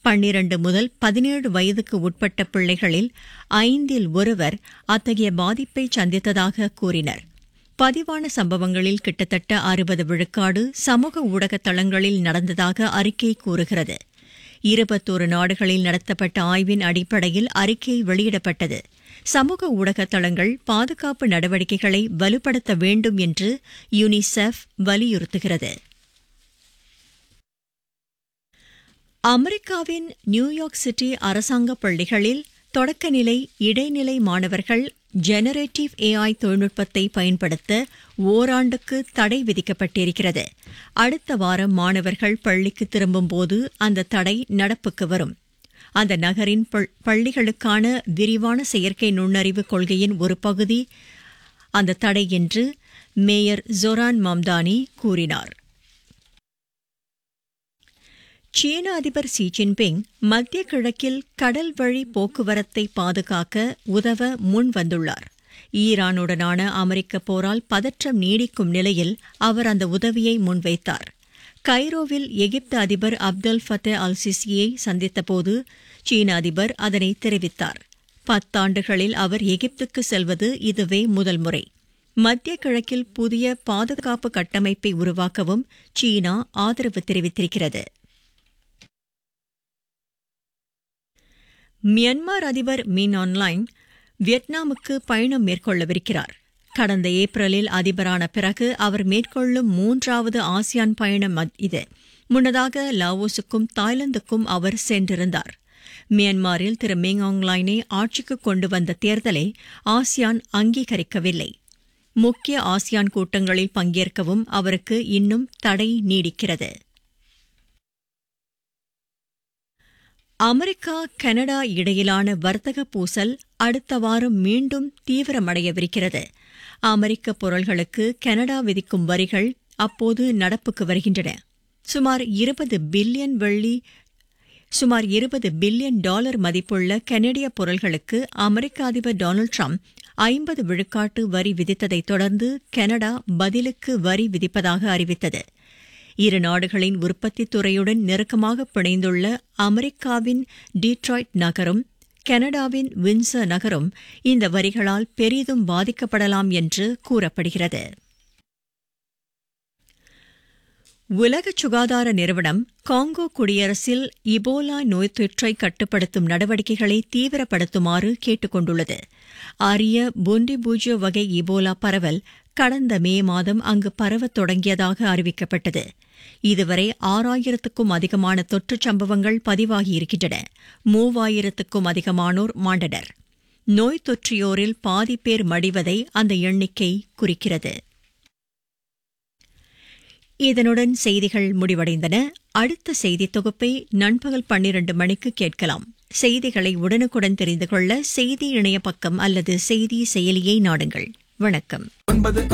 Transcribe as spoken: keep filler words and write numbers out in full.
பன்னிரண்டு முதல் பதினேழு வயதுக்கு உட்பட்ட பிள்ளைகளில் ஐந்தில் ஒருவர் அத்தகைய பாதிப்பை சந்தித்ததாக கூறினர். பதிவான சம்பவங்களில் கிட்டத்தட்ட அறுபது விழுக்காடு சமூக ஊடக தளங்களில் நடந்ததாக அறிக்கை கூறுகிறது. இருபத்தோரு நாடுகளில் நடத்தப்பட்ட ஆய்வின் அடிப்படையில் அறிக்கை வெளியிடப்பட்டது. சமூக ஊடக தளங்கள் பாதுகாப்பு நடவடிக்கைகளை வலுப்படுத்த வேண்டும் என்று யுனிசெஃப் வலியுறுத்துகிறது. அமெரிக்காவின் நியூயார்க் சிட்டி அரசாங்க பள்ளிகளில் தொடக்கநிலை, இடைநிலை மாணவர்கள் ஜெனரேட்டிவ் ஏஐ தொழில்நுட்பத்தை பயன்படுத்த ஓராண்டுக்கு தடை விதிக்கப்பட்டிருக்கிறது. அடுத்த வாரம் மாணவர்கள் பள்ளிக்கு திரும்பும்போது அந்த தடை நடப்புக்கு வரும். அந்த நகரின் பள்ளிகளுக்கான விரிவான செயற்கை நுண்ணறிவு கொள்கையின் ஒரு பகுதி அந்த தடை என்று மேயர் ஜொரான் மம்தானி கூறினார். சீன அதிபர் ஷி ஜின்பிங் மத்திய கிழக்கில் கடல் வழி போக்குவரத்தை பாதுகாக்க உதவ முன் வந்துள்ளார். ஈரானுடனான அமெரிக்க போரால் பதற்றம் நீடிக்கும் நிலையில் அவர் அந்த உதவியை முன்வைத்தார். கைரோவில் எகிப்து அதிபர் அப்தல் ஃபத்தே அல் சிசியை சந்தித்தபோது சீன அதிபர் அதனை தெரிவித்தார். பத்தாண்டுகளில் அவர் எகிப்துக்கு செல்வது இதுவே முதல் முறை. மத்திய கிழக்கில் புதிய பாதுகாப்பு கட்டமைப்பை உருவாக்கவும் சீனா ஆதரவு தெரிவித்திருக்கிறது. மியான்மர் அதிபர் மின் ஆன்லைன் வியட்நாமுக்கு பயணம் மேற்கொள்ளவிருக்கிறார். கடந்த ஏப்ரலில் அதிபரான பிறகு அவர் மேற்கொள்ளும் மூன்றாவது ஆசியான் பயணம் இது. முன்னதாக லாவோஸுக்கும் தாய்லாந்துக்கும் அவர் சென்றிருந்தார். மியான்மரில் திரு மின் ஆன்லைனை ஆட்சிக்கு கொண்டு வந்த தேர்தலை ஆசியான் அங்கீகரிக்கவில்லை. முக்கிய ஆசியான் கூட்டங்களில் பங்கேற்கவும் அவருக்கு இன்னும் தடை நீடிக்கிறது. அமெரிக்கா கனடா இடையிலான வர்த்தக பூசல் அடுத்த வாரம் மீண்டும் தீவிரமடையவிருக்கிறது. அமெரிக்க பொருள்களுக்கு கனடா விதிக்கும் வரிகள் அப்போது நடப்புக்கு வருகின்றன. சுமார் இருபது பில்லியன் வெள்ளி சுமார் இருபது பில்லியன் டாலர் மதிப்புள்ள கனடிய பொருள்களுக்கு அமெரிக்க அதிபர் டொனால்டு டிரம்ப் ஐம்பது விழுக்காட்டு வரி விதித்ததைத் தொடர்ந்து கனடா பதிலுக்கு வரி விதிப்பதாக அறிவித்தது. இரு நாடுகளின் உற்பத்தித் துறையுடன் நெருக்கமாக பிணைந்துள்ள அமெரிக்காவின் டீட்ராய்ட் நகரும் கனடாவின் வின்சர் நகரும் இந்த வரிகளால் பெரிதும் பாதிக்கப்படலாம் என்று கூறப்படுகிறது. உலக சுகாதார நிறுவனம் காங்கோ குடியரசில் இபோலா நோய் தொற்றை கட்டுப்படுத்தும் நடவடிக்கைகளை தீவிரப்படுத்துமாறு கேட்டுக் கொண்டுள்ளது. அரிய புண்டிபூஜோ வகை இபோலா பரவல் கடந்த மே மாதம் அங்கு பரவத் தொடங்கியதாக அறிவிக்கப்பட்டது. இதுவரை ஆறாயிரத்துக்கும் அதிகமான தொற்றுச் சம்பவங்கள் பதிவாகியிருக்கின்றன. மூவாயிரத்துக்கும் அதிகமானோர் மாண்டனர். நோய் தொற்றியோரில் பாதி பேர் மடிவதை அந்த எண்ணிக்கை குறிக்கிறது. இதனுடன் செய்திகள் முடிவடைந்தன. அடுத்த செய்தி தொகுப்பை நண்பகல் பன்னிரண்டு மணிக்கு கேட்கலாம். செய்திகளை உடனுக்குடன் தெரிந்து கொள்ள செய்தி இணைய பக்கம் அல்லது செய்தி செயலியை நாடுங்கள். வணக்கம்.